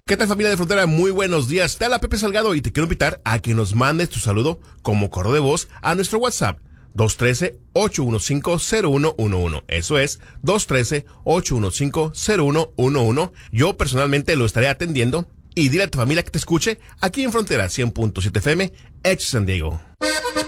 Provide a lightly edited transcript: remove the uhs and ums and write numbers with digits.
¿Qué tal, familia de Frontera? Muy buenos días. Te habla Pepe Salgado y te quiero invitar a que nos mandes tu saludo como correo de voz a nuestro WhatsApp 213-815-0111. Eso es 213-815-0111. Yo personalmente lo estaré atendiendo y dile a tu familia que te escuche aquí en Frontera 100.7 FM, Ex San Diego.